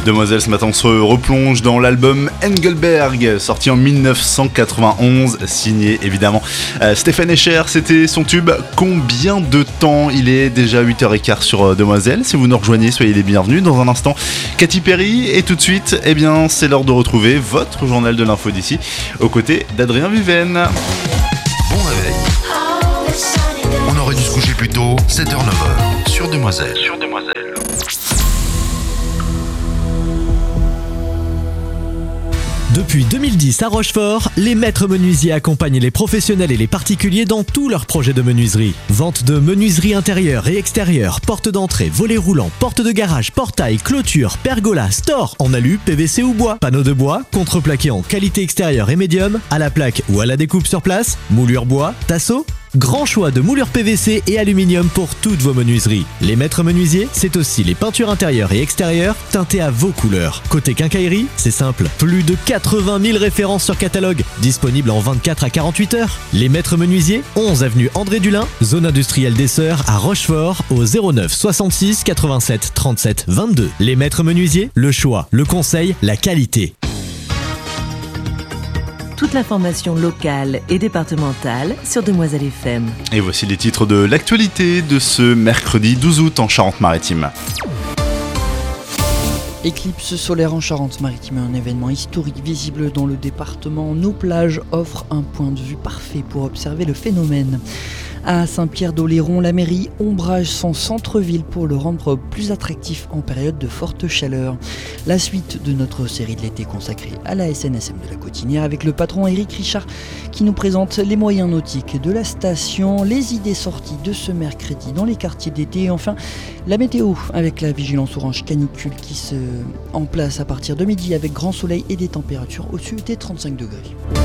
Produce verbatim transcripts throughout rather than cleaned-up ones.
Demoiselle, ce matin, on se replonge dans l'album Engelberg, sorti en dix-neuf cent quatre-vingt-onze, signé évidemment euh, Stéphane Escher. C'était son tube. Combien de temps? Il est déjà huit heures quinze sur euh, Demoiselle. Si vous nous rejoignez, soyez les bienvenus. Dans un instant, Katy Perry. Et tout de suite, eh bien, c'est l'heure de retrouver votre journal de l'info d'ici, aux côtés d'Adrien Viven. Bon réveil. On aurait dû se coucher plus tôt, sept heures neuf heures, sur Demoiselle. Sur Demoiselle. Depuis deux mille dix à Rochefort, les maîtres menuisiers accompagnent les professionnels et les particuliers dans tous leurs projets de menuiserie. Vente de menuiserie intérieure et extérieure, porte d'entrée, volets roulants, porte de garage, portail, clôture, pergola, store en alu, P V C ou bois, panneaux de bois, contreplaqué en qualité extérieure et médium, à la plaque ou à la découpe sur place, moulure bois, tasseau. Grand choix de moulures P V C et aluminium pour toutes vos menuiseries. Les maîtres menuisiers, c'est aussi les peintures intérieures et extérieures teintées à vos couleurs. Côté quincaillerie, c'est simple. Plus de quatre-vingt mille références sur catalogue, disponibles en vingt-quatre à quarante-huit heures. Les maîtres menuisiers, onze avenue André Dulin, zone industrielle des Sœurs à Rochefort, au zéro neuf soixante-six quatre-vingt-sept trente-sept vingt-deux. Les maîtres menuisiers, le choix, le conseil, la qualité. Toute l'information locale et départementale sur Demoiselle F M. Et voici les titres de l'actualité de ce mercredi douze août en Charente-Maritime. Éclipse solaire en Charente-Maritime, un événement historique visible dans le département. Nos plages offrent un point de vue parfait pour observer le phénomène. À Saint-Pierre-d'Oléron, la mairie ombrage son centre-ville pour le rendre plus attractif en période de forte chaleur. La suite de notre série de l'été consacrée à la S N S M de la Cotinière avec le patron Éric Richard qui nous présente les moyens nautiques de la station, les idées sorties de ce mercredi dans les quartiers d'été et enfin la météo avec la vigilance orange canicule qui se en place à partir de midi avec grand soleil et des températures au-dessus des trente-cinq degrés.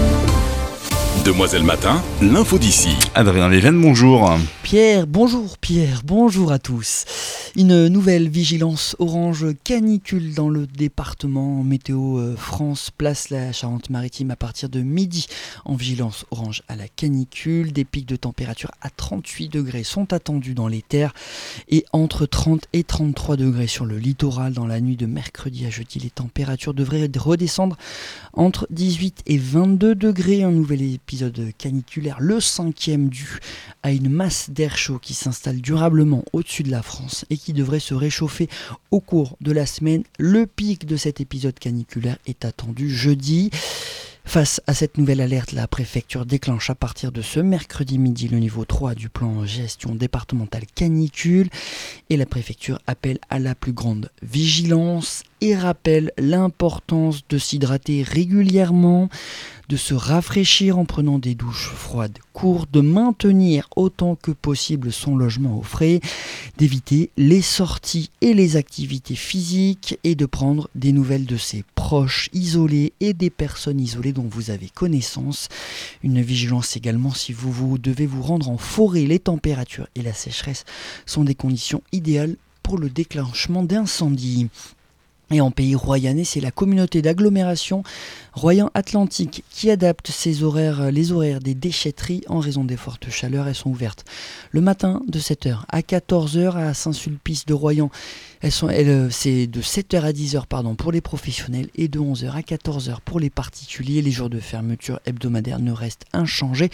Demoiselle Matin, l'info d'ici. Adrien Viven, bonjour. Pierre, bonjour Pierre, bonjour à tous. Une nouvelle vigilance orange canicule dans le département. Météo France place la Charente-Maritime à partir de midi en vigilance orange à la canicule. Des pics de température à trente-huit degrés sont attendus dans les terres et entre trente et trente-trois degrés sur le littoral. Dans la nuit de mercredi à jeudi, les températures devraient redescendre entre dix-huit et vingt-deux degrés. Un nouvel épisode caniculaire, le cinquième dû à une masse d'air chaud qui s'installe durablement au-dessus de la France et qui devrait se réchauffer au cours de la semaine. Le pic de cet épisode caniculaire est attendu jeudi. Face à cette nouvelle alerte, la préfecture déclenche à partir de ce mercredi midi le niveau trois du plan gestion départementale canicule et la préfecture appelle à la plus grande vigilance et rappelle l'importance de s'hydrater régulièrement, de se rafraîchir en prenant des douches froides courtes, de maintenir autant que possible son logement au frais, d'éviter les sorties et les activités physiques et de prendre des nouvelles de ses proches isolés et des personnes isolées dont vous avez connaissance. Une vigilance également si vous, vous devez vous rendre en forêt. Les températures et la sécheresse sont des conditions idéales pour le déclenchement d'incendies. Et en pays royannais, c'est la communauté d'agglomération Royan-Atlantique qui adapte ses horaires, les horaires des déchetteries en raison des fortes chaleurs. Elles sont ouvertes le matin de sept heures à quatorze heures à Saint-Sulpice de Royan. Elles sont, elles, c'est de sept heures à dix heures pardon, pour les professionnels et de onze heures à quatorze heures pour les particuliers. Les jours de fermeture hebdomadaire ne restent inchangés.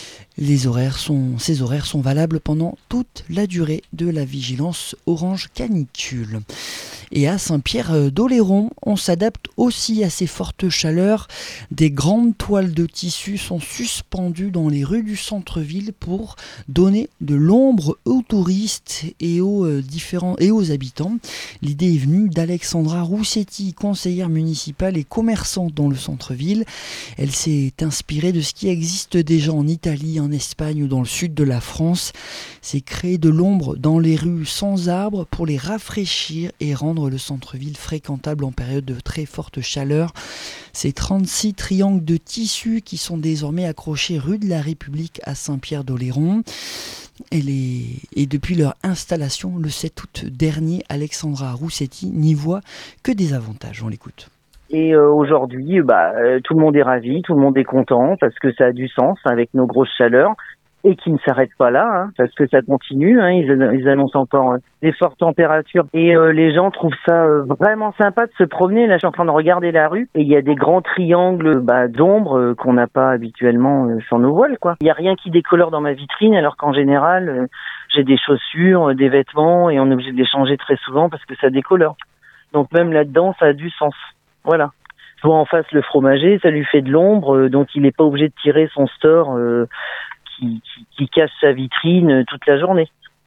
Les horaires sont, ces horaires sont valables pendant toute la durée de la vigilance orange canicule. Et à Saint-Pierre-d'Oléron, on s'adapte aussi à ces fortes chaleurs. Des grandes toiles de tissu sont suspendues dans les rues du centre-ville pour donner de l'ombre aux touristes et aux, euh, différents, et aux habitants. L'idée est venue d'Alexandra Roussetti, conseillère municipale et commerçante dans le centre-ville. Elle s'est inspirée de ce qui existe déjà en Italie, en Espagne ou dans le sud de la France. C'est créer de l'ombre dans les rues sans arbres pour les rafraîchir et rendre le centre-ville fréquentable en période de très forte chaleur. Ces trente-six triangles de tissu qui sont désormais accrochés rue de la République à Saint-Pierre-d'Oléron. Et, les... et depuis leur installation le sept août dernier, Alexandra Roussetti n'y voit que des avantages. On l'écoute. Et euh, aujourd'hui, bah, euh, tout le monde est ravi, tout le monde est content parce que ça a du sens avec nos grosses chaleurs. et qui ne s'arrête pas là, hein, parce que ça continue. Hein, ils, ils annoncent encore euh, des fortes températures et euh, les gens trouvent ça euh, vraiment sympa de se promener. Là, je suis en train de regarder la rue et il y a des grands triangles bah, d'ombre euh, qu'on n'a pas habituellement euh, sur nos voiles, quoi. Il y a rien qui décolore dans ma vitrine, alors qu'en général, euh, j'ai des chaussures, euh, des vêtements et on est obligé de les changer très souvent parce que ça décolore. Donc même là-dedans, ça a du sens. Voilà. Je vois en face le fromager, ça lui fait de l'ombre, euh, donc il n'est pas obligé de tirer son store. Euh, Qui, qui, qui cache sa vitrine toute la journée.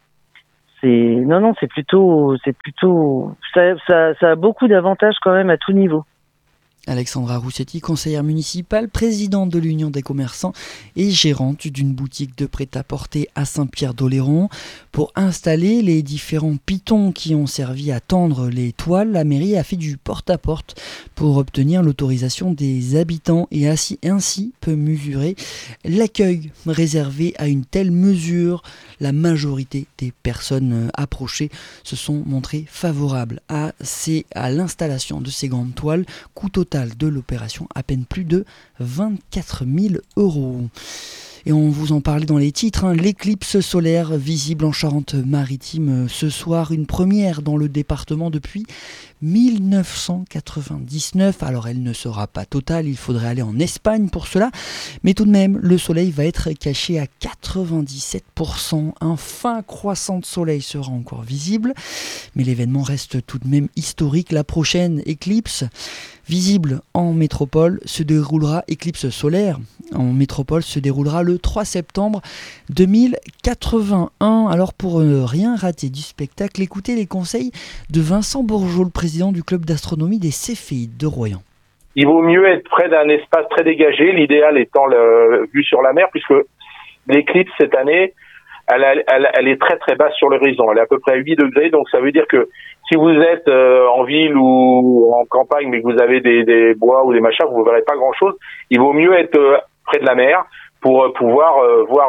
C'est non non, c'est plutôt c'est plutôt ça, ça ça a beaucoup d'avantages quand même à tout niveau. Alexandra Roussetti, conseillère municipale, présidente de l'Union des commerçants et gérante d'une boutique de prêt-à-porter à Saint-Pierre-d'Oléron. Pour installer les différents pitons qui ont servi à tendre les toiles, la mairie a fait du porte-à-porte pour obtenir l'autorisation des habitants et ainsi, ainsi peut mesurer l'accueil réservé à une telle mesure. La majorité des personnes approchées se sont montrées favorables à, ces, à l'installation de ces grandes toiles. Coût total de l'opération, à peine plus de vingt-quatre mille euros. Et on vous en parlait dans les titres, hein, l'éclipse solaire visible en Charente-Maritime ce soir, une première dans le département depuis mille neuf cent quatre-vingt-dix-neuf. Alors elle ne sera pas totale, il faudrait aller en Espagne pour cela, mais tout de même le soleil va être caché à quatre-vingt-dix-sept pour cent. Un fin croissant de soleil sera encore visible, mais l'événement reste tout de même historique. La prochaine éclipse visible en métropole se déroulera, éclipse solaire en métropole se déroulera le trois septembre deux mille quatre-vingt-un. Alors pour ne rien rater du spectacle, écoutez les conseils de Vincent Bourgeot, le président du club d'astronomie des Céphéides de Royan. Il vaut mieux être près d'un espace très dégagé, l'idéal étant le vue sur la mer, puisque l'éclipse cette année, elle, elle, elle est très très basse sur l'horizon, elle est à peu près à huit degrés, donc ça veut dire que si vous êtes euh, en ville ou en campagne, mais que vous avez des, des bois ou des machins, vous ne verrez pas grand-chose. Il vaut mieux être euh, près de la mer pour euh, pouvoir euh, voir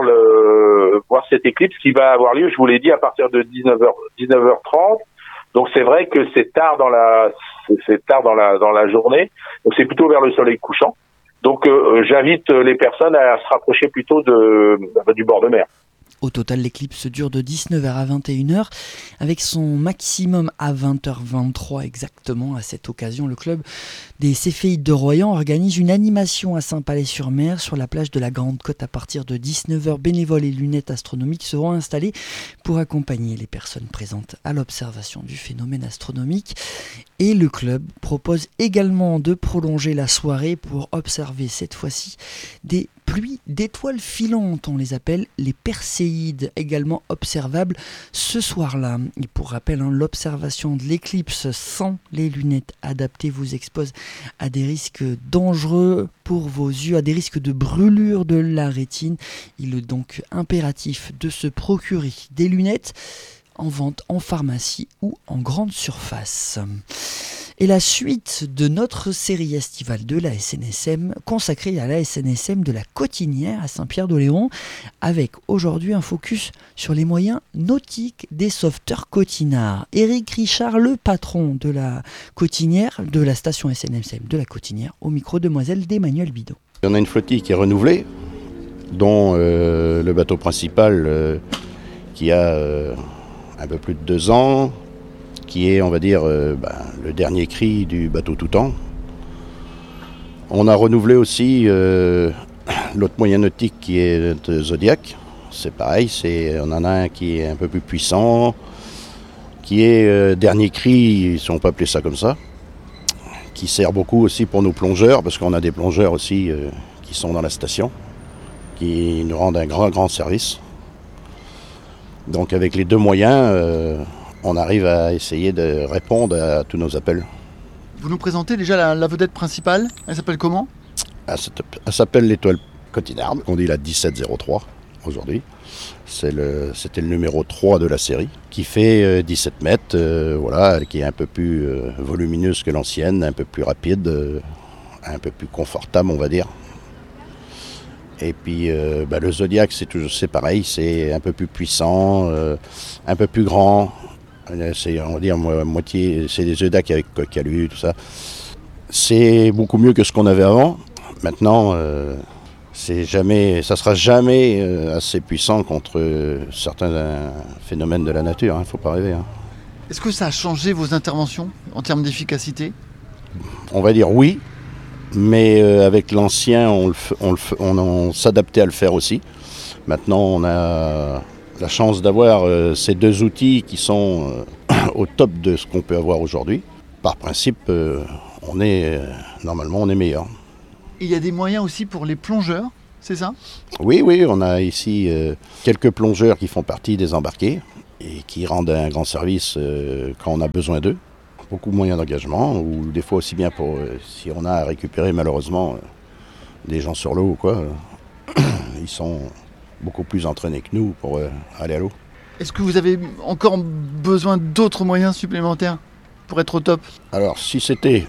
le voir cette éclipse qui va avoir lieu, je vous l'ai dit, à partir de dix-neuf heures trente. Donc c'est vrai que c'est tard dans la c'est tard dans la dans la journée. Donc c'est plutôt vers le soleil couchant. Donc euh, j'invite les personnes à se rapprocher plutôt de du bord de mer. Au total, l'éclipse dure de dix-neuf heures à vingt et une heures, avec son maximum à vingt heures vingt-trois exactement. À cette occasion, le club des Céphéides de Royan organise une animation à Saint-Palais-sur-Mer sur la plage de la Grande-Côte à partir de dix-neuf heures. Bénévoles et lunettes astronomiques seront installés pour accompagner les personnes présentes à l'observation du phénomène astronomique. Et le club propose également de prolonger la soirée pour observer cette fois-ci des pluies d'étoiles filantes, on les appelle les Perséides, également observables ce soir-là. Et pour rappel, hein, l'observation de l'éclipse sans les lunettes adaptées vous expose à des risques dangereux pour vos yeux, à des risques de brûlure de la rétine. Il est donc impératif de se procurer des lunettes en vente en pharmacie ou en grande surface. Et la suite de notre série estivale de la S N S M, consacrée à la S N S M de la Cotinière à Saint-Pierre-d'Oléron, avec aujourd'hui un focus sur les moyens nautiques des sauveteurs cotinards. Éric Richard, le patron de la Cotinière, de la station S N S M de la Cotinière, au micro de demoiselle d'Emmanuel Bidot. On a une flottille qui est renouvelée, dont euh, le bateau principal euh, qui a euh, un peu plus de deux ans, qui est, on va dire, euh, ben, le dernier cri du bateau Toutan. On a renouvelé aussi euh, l'autre moyen nautique qui est le Zodiac. C'est pareil, c'est, on en a un qui est un peu plus puissant, qui est euh, dernier cri, si on peut appeler ça comme ça, qui sert beaucoup aussi pour nos plongeurs, parce qu'on a des plongeurs aussi euh, qui sont dans la station, qui nous rendent un grand, grand service. Donc avec les deux moyens, euh, on arrive à essayer de répondre à tous nos appels. Vous nous présentez déjà la, la vedette principale, elle s'appelle comment ? Elle, elle s'appelle l'étoile cotinarde, on dit la dix-sept zéro trois aujourd'hui. C'est le, c'était le numéro trois de la série, qui fait euh, dix-sept mètres, euh, voilà, qui est un peu plus euh, volumineuse que l'ancienne, un peu plus rapide, euh, un peu plus confortable, on va dire. Et puis euh, bah, le Zodiac, c'est, toujours, c'est pareil, c'est un peu plus puissant, euh, un peu plus grand. C'est, on va dire, moitié, c'est des Zodiacs avec coque-alu, tout ça. C'est beaucoup mieux que ce qu'on avait avant. Maintenant, euh, c'est jamais, ça sera jamais euh, assez puissant contre euh, certains euh, phénomènes de la nature, il hein, ne faut pas rêver. Hein. Est-ce que ça a changé vos interventions en termes d'efficacité ? On va dire oui, mais euh, avec l'ancien, on, le f- on, le f- on, on s'adaptait à le faire aussi. Maintenant, on a la chance d'avoir euh, ces deux outils qui sont euh, au top de ce qu'on peut avoir aujourd'hui. Par principe, euh, on est, euh, normalement, on est meilleur. Il y a des moyens aussi pour les plongeurs, c'est ça ? Oui, oui, on a ici euh, quelques plongeurs qui font partie des embarqués et qui rendent un grand service euh, quand on a besoin d'eux. Beaucoup de moyens d'engagement, ou des fois aussi bien pour euh, si on a à récupérer malheureusement euh, des gens sur l'eau ou quoi. Euh, ils sont beaucoup plus entraînés que nous pour euh, aller à l'eau. Est-ce que vous avez encore besoin d'autres moyens supplémentaires pour être au top ? Alors si c'était...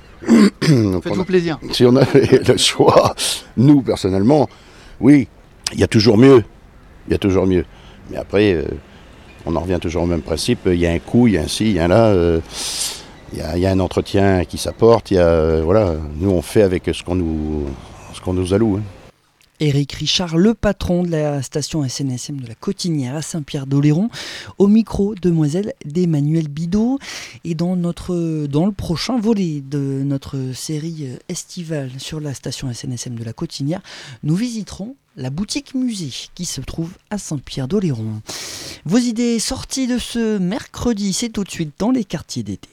Faites-vous plaisir. Si on avait le choix, nous personnellement, oui, il y a toujours mieux. Il y a toujours mieux. Mais après, euh, on en revient toujours au même principe. Il y a un coût, il y a un ci, il y a un là. Euh, il, y a, il y a un entretien qui s'apporte. Il y a, euh, voilà, nous on fait avec ce qu'on nous, ce qu'on nous alloue. Hein. Éric Richard, le patron de la station S N S M de la Cotinière à Saint-Pierre-d'Oléron, au micro demoiselle d'Emmanuel Bidot. Et dans, notre, dans le prochain volet de notre série estivale sur la station S N S M de la Cotinière, nous visiterons la boutique musée qui se trouve à Saint-Pierre-d'Oléron. Vos idées sorties de ce mercredi, c'est tout de suite dans les quartiers d'été.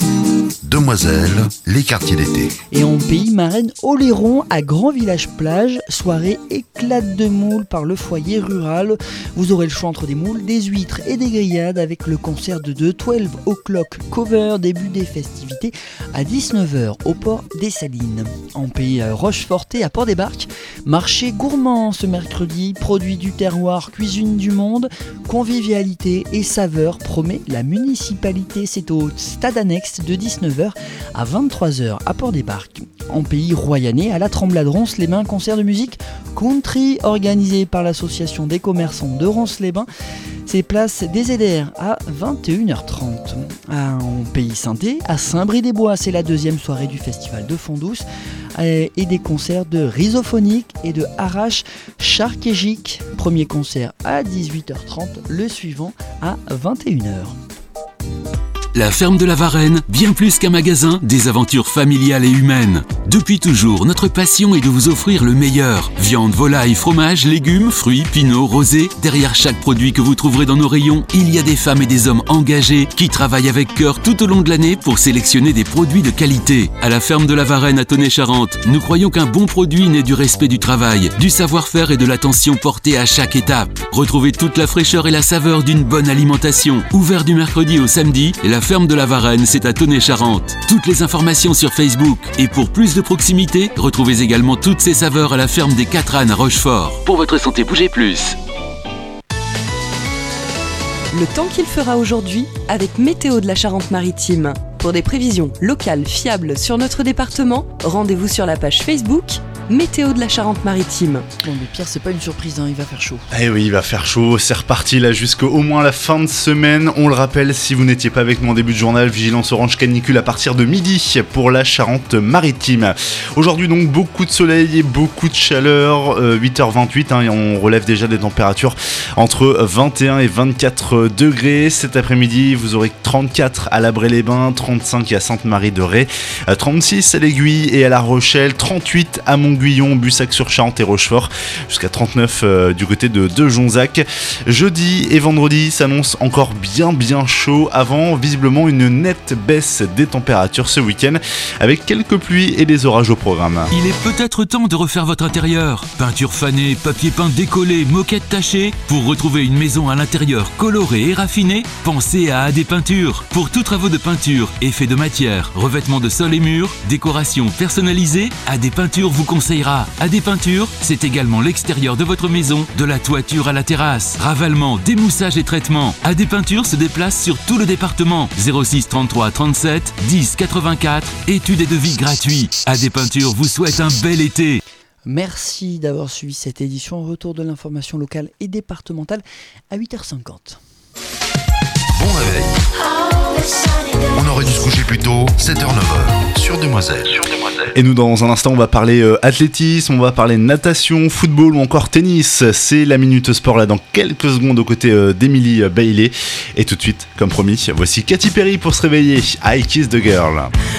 Demoiselle, les quartiers d'été. Et en pays marraine, Oléron, à Grand Village Plage, soirée éclate de moules par le foyer rural. Vous aurez le choix entre des moules, des huîtres et des grillades avec le concert de The douze O'Clock Cover, début des festivités à dix-neuf heures au port des Salines. En pays Rocheforté, à Port-des-Barques, marché gourmand ce mercredi, produits du terroir, cuisine du monde, convivialité et saveur promet la municipalité. C'est au stade annexe de dix-neuf heures à vingt-trois heures à Port-des-Barques. En pays royannais, à la Tremblade Ronces-les-Bains, concert de musique country organisé par l'association des commerçants de Ronces-les-Bains. C'est place des Zédères à vingt et une heures trente. En pays Sainté, à Saint-Brie-des-Bois, c'est la deuxième soirée du festival de Fond-Douce et des concerts de Rhizophonique et de Arrache Charkégique. Premier concert à dix-huit heures trente, le suivant à vingt et une heures. La ferme de la Varenne, bien plus qu'un magasin, des aventures familiales et humaines. Depuis toujours, notre passion est de vous offrir le meilleur. Viande, volaille, fromage, légumes, fruits, pinots, rosés. Derrière chaque produit que vous trouverez dans nos rayons, il y a des femmes et des hommes engagés qui travaillent avec cœur tout au long de l'année pour sélectionner des produits de qualité. À la ferme de la Varenne à Tonnet-Charente, nous croyons qu'un bon produit naît du respect du travail, du savoir-faire et de l'attention portée à chaque étape. Retrouvez toute la fraîcheur et la saveur d'une bonne alimentation. Ouvert du mercredi au samedi, la ferme de la Varenne, c'est à Tonnet-Charente. Toutes les informations sur Facebook. Et pour plus de proximité, retrouvez également toutes ces saveurs à la ferme des Quatre Ânes à Rochefort. Pour votre santé, bougez plus. Le temps qu'il fera aujourd'hui avec Météo de la Charente-Maritime. Pour des prévisions locales fiables sur notre département, rendez-vous sur la page Facebook Météo de la Charente-Maritime. Bon mais Pierre, c'est pas une surprise, hein, il va faire chaud. Eh oui, il va faire chaud, c'est reparti là jusqu'au au moins la fin de semaine. On le rappelle, si vous n'étiez pas avec nous en début de journal, vigilance orange canicule à partir de midi pour la Charente-Maritime. Aujourd'hui donc beaucoup de soleil et beaucoup de chaleur, euh, huit heures vingt-huit, hein, et on relève déjà des températures entre vingt et un et vingt-quatre degrés. Cet après-midi, vous aurez trente-quatre à la Bray-les-Bains, trente-cinq à Sainte-Marie-de-Ré, trente-six à l'Aiguille et à La Rochelle, trente-huit à Montguyon, Bussac-sur-Charente et Rochefort, jusqu'à trente-neuf euh, du côté de, de Jonzac. Jeudi et vendredi s'annonce encore bien bien chaud avant visiblement une nette baisse des températures ce week-end avec quelques pluies et des orages au programme. Il est peut-être temps de refaire votre intérieur. Peinture fanée, papier peint décollé, moquette tachée. Pour retrouver une maison à l'intérieur colorée et raffinée, pensez à A D Peinture. Pour tous travaux de peinture, effets de matière, revêtement de sol et murs, décoration personnalisée, A D Peinture vous conseillera. A D Peinture, c'est également l'extérieur de votre maison, de la toiture à la terrasse. Ravalement, démoussage et traitement. A D Peinture se déplace sur tout le département. zéro six trente-trois trente-sept dix quatre-vingt-quatre. Études et devis gratuits. A D Peinture vous souhaite un bel été. Merci d'avoir suivi cette édition. Retour de l'information locale et départementale à huit heures cinquante. Bon réveil. On aurait dû se coucher plus plus tôt, sept heures neuf heures, sur Demoiselle. Sur Demoiselle. Et nous, dans un instant, on va parler euh, athlétisme, on va parler natation, football ou encore tennis. C'est la Minute Sport là dans quelques secondes aux côtés euh, d'Emily Bailey. Et tout de suite, comme promis, voici Katy Perry pour se réveiller. I Kiss the Girl.